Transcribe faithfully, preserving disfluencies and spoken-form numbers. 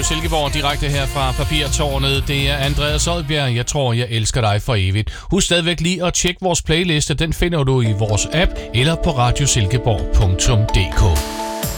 Silkeborg, direkte her fra Papirtårnet. Det er Andreas Odbjerg. Jeg tror, jeg elsker dig for evigt. Husk stadigvæk lige at tjekke vores playliste. Den finder du i vores app eller på radiosilkeborg punktum d k.